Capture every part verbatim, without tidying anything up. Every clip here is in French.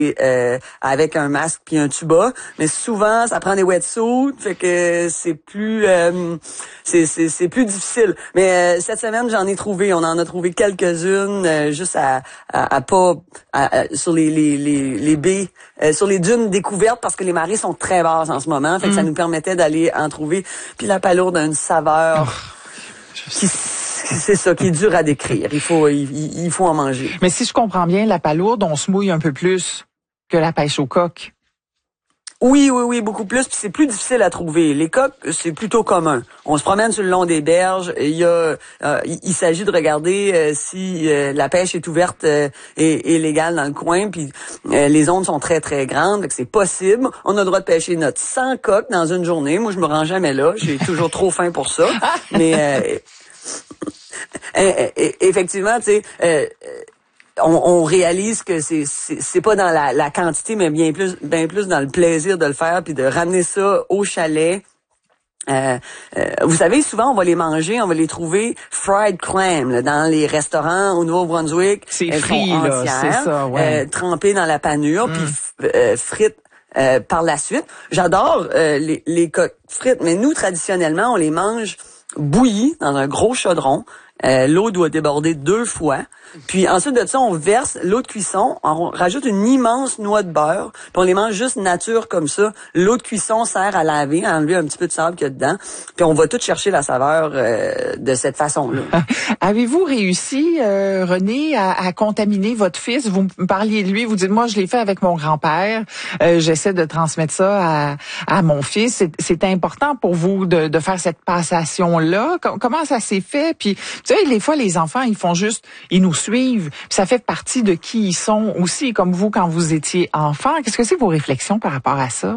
Euh, avec un masque puis un tuba, mais souvent ça prend des wetsuits, fait que c'est plus euh, c'est c'est c'est plus difficile. Mais euh, cette semaine j'en ai trouvé, on en a trouvé quelques-unes euh, juste à, à à pas à, à, sur les les les les baies, euh, sur les dunes découvertes parce que les marées sont très basses en ce moment, fait que mm. ça nous permettait d'aller en trouver. Puis la palourde a une saveur oh, qui c'est ça qui est dur à décrire. Il faut il, il faut en manger. Mais si je comprends bien, la palourde, on se mouille un peu plus que la pêche aux coques. Oui, oui, oui, beaucoup plus. Puis c'est plus difficile à trouver. Les coques, c'est plutôt commun. On se promène sur le long des berges. Il y a, euh, il, il s'agit de regarder euh, si euh, la pêche est ouverte euh, et, et légale dans le coin. Puis euh, les ondes sont très très grandes, donc c'est possible. On a le droit de pêcher notre cent coques dans une journée. Moi, je me rends jamais là. J'ai toujours trop faim pour ça. Mais euh, euh, euh, effectivement, tu sais. Euh, On, on réalise que c'est c'est, c'est pas dans la, la quantité, mais bien plus bien plus dans le plaisir de le faire puis de ramener ça au chalet. Euh, euh, vous savez, souvent on va les manger, on va les trouver fried clam là, dans les restaurants au Nouveau-Brunswick. C'est frit là, c'est ça, ouais. Euh, trempées dans la panure mm. puis euh, frites euh, par la suite. J'adore euh, les les coques frites, mais nous traditionnellement on les mange bouillies dans un gros chaudron. Euh, l'eau doit déborder deux fois. Puis ensuite de ça, on verse l'eau de cuisson, on rajoute une immense noix de beurre, puis on les mange juste nature comme ça. L'eau de cuisson sert à laver, à enlever un petit peu de sable qu'il y a dedans. Puis on va tout chercher la saveur euh, de cette façon-là. Avez-vous réussi, euh, René, à, à contaminer votre fils? Vous me parliez de lui, vous dites, moi, je l'ai fait avec mon grand-père. Euh, j'essaie de transmettre ça à, à mon fils. C'est, c'est important pour vous de, de faire cette passation-là. Comment ça s'est fait? Puis, tu sais, des fois, les enfants, ils font juste, ils nous suivent. Puis ça fait partie de qui ils sont aussi, comme vous quand vous étiez enfant. Qu'est-ce que c'est vos réflexions par rapport à ça?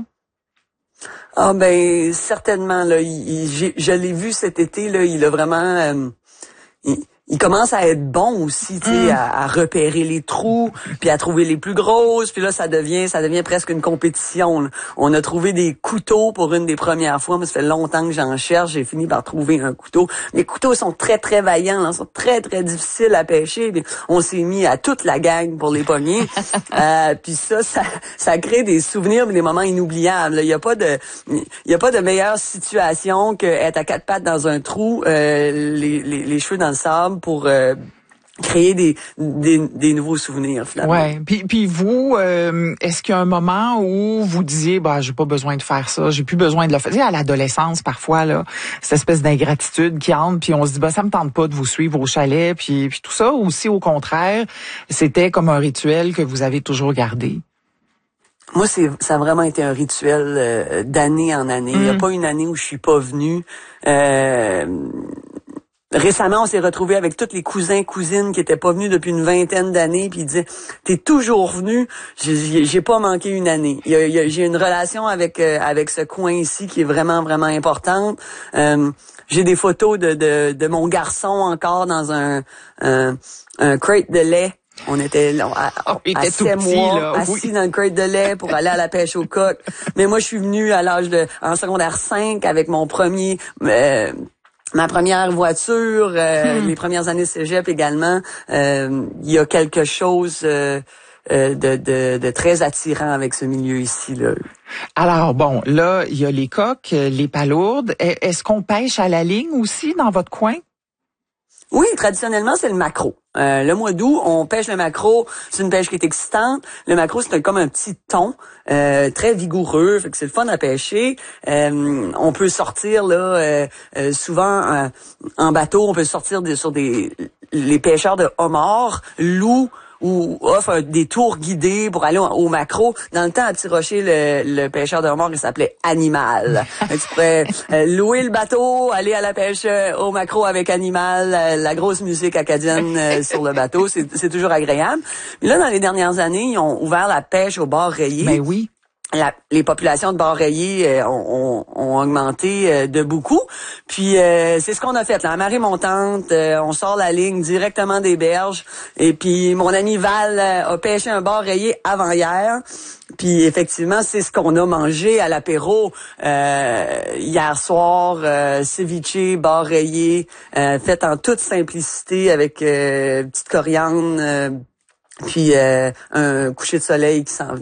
Ah ben certainement là, il, il, j'ai, je l'ai vu cet été là, il a vraiment, euh, il, il commence à être bon aussi, tu sais, mm. à, à repérer les trous, puis à trouver les plus grosses, puis là ça devient, ça devient presque une compétition. Là. On a trouvé des couteaux pour une des premières fois, mais ça fait longtemps que j'en cherche, j'ai fini par trouver un couteau. Les couteaux sont très très vaillants, là, sont très très difficiles à pêcher. Puis on s'est mis à toute la gang pour les pogner, euh, puis ça, ça, ça crée des souvenirs, des moments inoubliables. Il y a pas de, il y a pas de meilleure situation que être à quatre pattes dans un trou, euh, les, les, les cheveux dans le sable. Pour euh, créer des, des des nouveaux souvenirs finalement. Ouais. Puis puis vous, euh, est-ce qu'il y a un moment où vous disiez, bah j'ai pas besoin de faire ça, j'ai plus besoin de le faire. Tu sais, à l'adolescence parfois là, cette espèce d'ingratitude qui entre, puis on se dit bah ça me tente pas de vous suivre au chalet, puis puis tout ça. Ou si au contraire, c'était comme un rituel que vous avez toujours gardé. Moi, c'est ça a vraiment été un rituel euh, d'année en année. Il mm. y a pas une année où je suis pas venue. Euh, Récemment, on s'est retrouvés avec tous les cousins, cousines qui étaient pas venus depuis une vingtaine d'années, puis ils disaient « T'es toujours venu? » J'ai, j'ai pas manqué une année. Il y a, il y a, j'ai une relation avec euh, avec ce coin ici qui est vraiment, vraiment importante. Euh, j'ai des photos de, de, de mon garçon encore dans un, un, un crate de lait. On était là, à, oh, à sept mois, là, assis oui. dans le crate de lait pour aller à la pêche aux coques. Mais moi, je suis venue à l'âge de en secondaire cinq avec mon premier... Euh, Ma première voiture, euh, hmm. les premières années cégep également, euh, il y a quelque chose euh, euh, de, de, de très attirant avec ce milieu ici, là. Alors bon, là, il y a les coques, les palourdes. Est-ce qu'on pêche à la ligne aussi dans votre coin? Oui, traditionnellement, c'est le maquereau. Euh, le mois d'août, on pêche le maquereau. C'est une pêche qui est excitante. Le maquereau, c'est comme un petit thon, euh, très vigoureux. Fait que c'est le fun à pêcher. Euh, on peut sortir là, euh, euh, souvent euh, en bateau. On peut sortir de, sur des les pêcheurs de homards, loups, ou offre des tours guidés pour aller au, au maquereau. Dans le temps, à Tirocher, le, le pêcheur de homard, il s'appelait Animal. Tu pourrais euh, louer le bateau, aller à la pêche euh, au maquereau avec Animal, euh, la grosse musique acadienne euh, sur le bateau. C'est, c'est toujours agréable. Mais là, dans les dernières années, ils ont ouvert la pêche au bord rayé. Ben oui. La, les populations de bord rayé euh, ont, ont, ont augmenté euh, de beaucoup. Puis euh, c'est ce qu'on a fait. Là, à marée montante, euh, on sort la ligne directement des berges. Et puis mon ami Val euh, a pêché un bord rayé avant hier. Puis effectivement, c'est ce qu'on a mangé à l'apéro euh, hier soir. Euh, ceviche, bord rayé, euh, fait en toute simplicité avec euh, petite coriandre. Euh, puis euh, un coucher de soleil qui s'en vient.